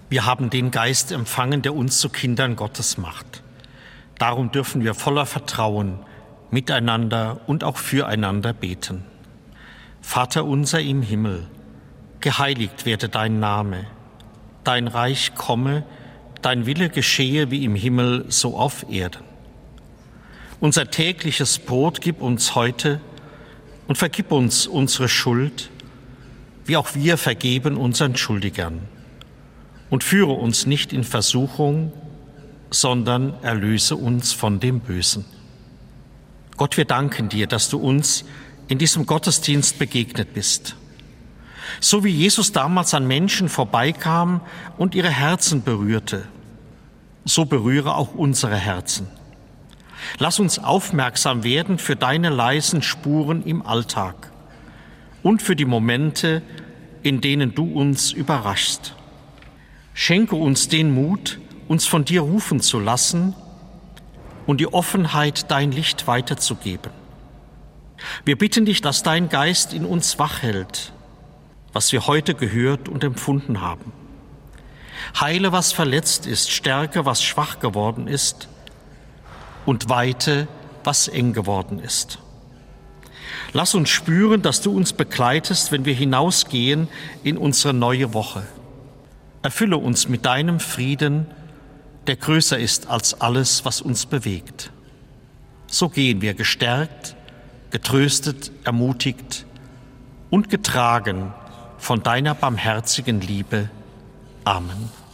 Wir haben den Geist empfangen, der uns zu Kindern Gottes macht. Darum dürfen wir voller Vertrauen miteinander und auch füreinander beten. Vater unser im Himmel, geheiligt werde dein Name. Dein Reich komme, dein Wille geschehe wie im Himmel, so auf Erden. Unser tägliches Brot gib uns heute und vergib uns unsere Schuld, wie auch wir vergeben unseren Schuldigern. Und führe uns nicht in Versuchung, sondern erlöse uns von dem Bösen. Gott, wir danken dir, dass du uns in diesem Gottesdienst begegnet bist. So wie Jesus damals an Menschen vorbeikam und ihre Herzen berührte, so berühre auch unsere Herzen. Lass uns aufmerksam werden für deine leisen Spuren im Alltag und für die Momente, in denen du uns überraschst. Schenke uns den Mut, uns von dir rufen zu lassen und die Offenheit, dein Licht weiterzugeben. Wir bitten dich, dass dein Geist in uns wach hält, was wir heute gehört und empfunden haben. Heile, was verletzt ist, stärke, was schwach geworden ist und weite, was eng geworden ist. Lass uns spüren, dass du uns begleitest, wenn wir hinausgehen in unsere neue Woche. Erfülle uns mit deinem Frieden, der größer ist als alles, was uns bewegt. So gehen wir gestärkt, getröstet, ermutigt und getragen von deiner barmherzigen Liebe. Amen.